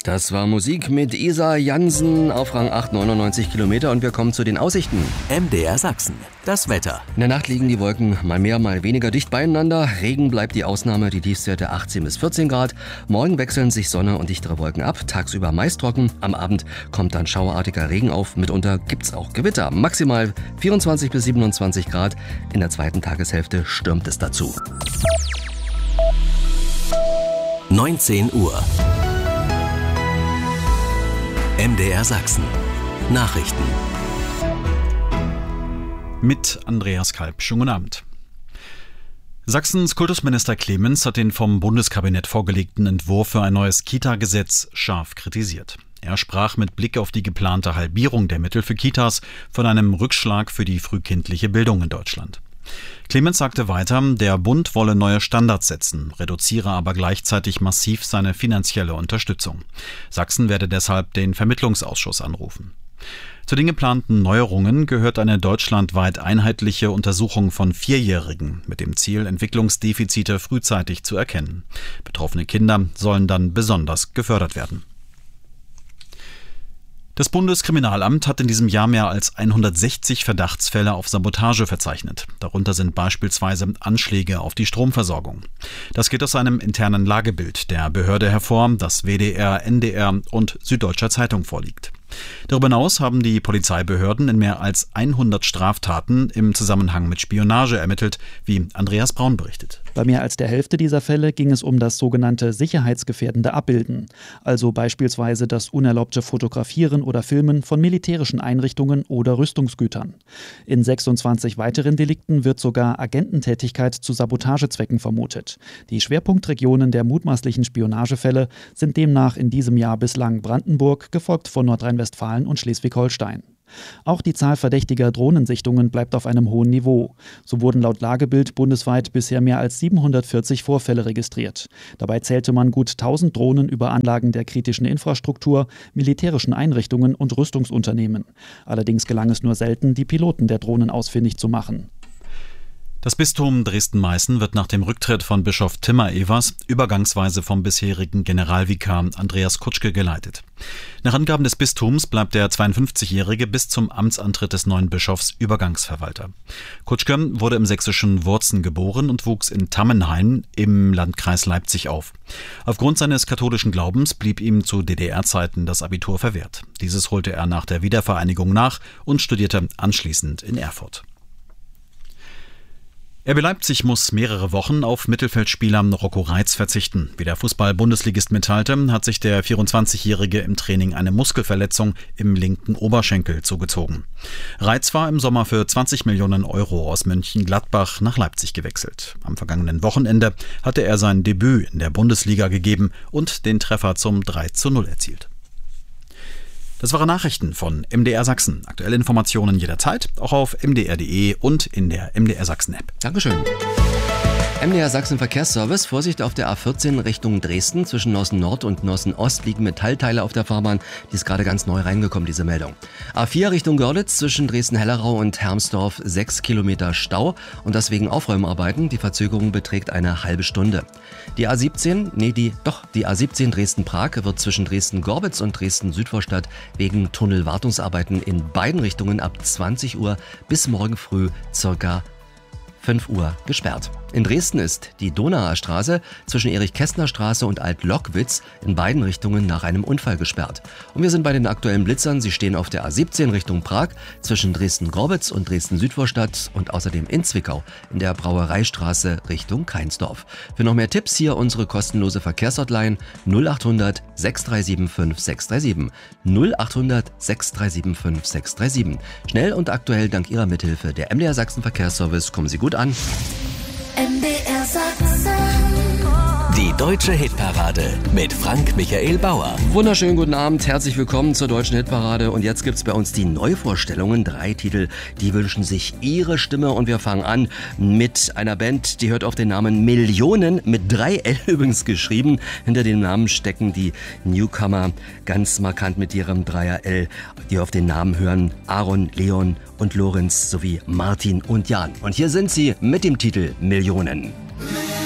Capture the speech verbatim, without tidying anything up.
Das war Musik mit Isa Jansen auf Rang acht, neunundneunzig Kilometer, und wir kommen zu den Aussichten. M D R Sachsen, das Wetter. In der Nacht liegen die Wolken mal mehr, mal weniger dicht beieinander. Regen bleibt die Ausnahme, die Tiefstwerte achtzehn bis vierzehn Grad. Morgen wechseln sich Sonne und dichtere Wolken ab, tagsüber meist trocken. Am Abend kommt dann schauerartiger Regen auf, mitunter gibt's auch Gewitter. Maximal vierundzwanzig bis siebenundzwanzig Grad. In der zweiten Tageshälfte stürmt es dazu. neunzehn Uhr. M D R Sachsen. Nachrichten. Mit Andreas Kalb. Schönen guten Abend. Sachsens Kultusminister Clemens hat den vom Bundeskabinett vorgelegten Entwurf für ein neues Kita-Gesetz scharf kritisiert. Er sprach mit Blick auf die geplante Halbierung der Mittel für Kitas von einem Rückschlag für die frühkindliche Bildung in Deutschland. Clemens sagte weiter, der Bund wolle neue Standards setzen, reduziere aber gleichzeitig massiv seine finanzielle Unterstützung. Sachsen werde deshalb den Vermittlungsausschuss anrufen. Zu den geplanten Neuerungen gehört eine deutschlandweit einheitliche Untersuchung von Vierjährigen mit dem Ziel, Entwicklungsdefizite frühzeitig zu erkennen. Betroffene Kinder sollen dann besonders gefördert werden. Das Bundeskriminalamt hat in diesem Jahr mehr als hundertsechzig Verdachtsfälle auf Sabotage verzeichnet. Darunter sind beispielsweise Anschläge auf die Stromversorgung. Das geht aus einem internen Lagebild der Behörde hervor, das W D R, N D R und Süddeutscher Zeitung vorliegt. Darüber hinaus haben die Polizeibehörden in mehr als hundert Straftaten im Zusammenhang mit Spionage ermittelt, wie Andreas Braun berichtet. Bei mehr als der Hälfte dieser Fälle ging es um das sogenannte sicherheitsgefährdende Abbilden, also beispielsweise das unerlaubte Fotografieren oder Filmen von militärischen Einrichtungen oder Rüstungsgütern. In sechsundzwanzig weiteren Delikten wird sogar Agententätigkeit zu Sabotagezwecken vermutet. Die Schwerpunktregionen der mutmaßlichen Spionagefälle sind demnach in diesem Jahr bislang Brandenburg, gefolgt von Nordrhein-Westfalen und Schleswig-Holstein. Auch die Zahl verdächtiger Drohnensichtungen bleibt auf einem hohen Niveau. So wurden laut Lagebild bundesweit bisher mehr als siebenhundertvierzig Vorfälle registriert. Dabei zählte man gut tausend Drohnen über Anlagen der kritischen Infrastruktur, militärischen Einrichtungen und Rüstungsunternehmen. Allerdings gelang es nur selten, die Piloten der Drohnen ausfindig zu machen. Das Bistum Dresden-Meißen wird nach dem Rücktritt von Bischof Timmer Evers übergangsweise vom bisherigen Generalvikar Andreas Kutschke geleitet. Nach Angaben des Bistums bleibt der zweiundfünfzigjährige bis zum Amtsantritt des neuen Bischofs Übergangsverwalter. Kutschke wurde im sächsischen Wurzen geboren und wuchs in Tammenhain im Landkreis Leipzig auf. Aufgrund seines katholischen Glaubens blieb ihm zu D D R-Zeiten das Abitur verwehrt. Dieses holte er nach der Wiedervereinigung nach und studierte anschließend in Erfurt. R B Leipzig muss mehrere Wochen auf Mittelfeldspieler Rocco Reitz verzichten. Wie der Fußball-Bundesligist mitteilte, hat sich der vierundzwanzigjährige im Training eine Muskelverletzung im linken Oberschenkel zugezogen. Reitz war im Sommer für zwanzig Millionen Euro aus Mönchengladbach nach Leipzig gewechselt. Am vergangenen Wochenende hatte er sein Debüt in der Bundesliga gegeben und den Treffer zum drei zu null erzielt. Das waren Nachrichten von M D R Sachsen. Aktuelle Informationen jederzeit, auch auf m d r punkt d e und in der M D R Sachsen App. Dankeschön. M D R Sachsen Verkehrsservice. Vorsicht auf der A vierzehn Richtung Dresden. Zwischen Nossen Nord und Nossen Ost liegen Metallteile auf der Fahrbahn. Die ist gerade ganz neu reingekommen, diese Meldung. A vier Richtung Görlitz. Zwischen Dresden-Hellerau und Hermsdorf sechs Kilometer Stau. Und das wegen Aufräumarbeiten. Die Verzögerung beträgt eine halbe Stunde. Die A siebzehn, nee, die, doch, die A siebzehn Dresden-Prag wird zwischen Dresden-Gorbitz und Dresden-Südvorstadt wegen Tunnelwartungsarbeiten in beiden Richtungen ab zwanzig Uhr bis morgen früh circa fünf Uhr gesperrt. In Dresden ist die Donauer Straße zwischen Erich-Kästner-Straße und Alt-Lockwitz in beiden Richtungen nach einem Unfall gesperrt. Und wir sind bei den aktuellen Blitzern. Sie stehen auf der A siebzehn Richtung Prag zwischen Dresden-Gorbitz und Dresden-Südvorstadt und außerdem in Zwickau in der Brauereistraße Richtung Keinsdorf. Für noch mehr Tipps hier unsere kostenlose Verkehrshotline null achthundert sechs drei sieben fünf sechs drei sieben. null achthundert sechs drei sieben fünf sechs drei sieben. Schnell und aktuell dank Ihrer Mithilfe der M D R Sachsen Verkehrsservice. Kommen Sie gut an. M D R Sachsen. Die deutsche Hitparade mit Frank Michael Bauer. Wunderschönen guten Abend, herzlich willkommen zur deutschen Hitparade. Und jetzt gibt's bei uns die Neuvorstellungen. Drei Titel, die wünschen sich Ihre Stimme. Und wir fangen an mit einer Band, die hört auf den Namen Millionen, mit drei L übrigens geschrieben. Hinter dem Namen stecken die Newcomer, ganz markant mit ihrem Dreier L, die auf den Namen hören Aaron, Leon und Lorenz sowie Martin und Jan. Und hier sind sie mit dem Titel Millionen.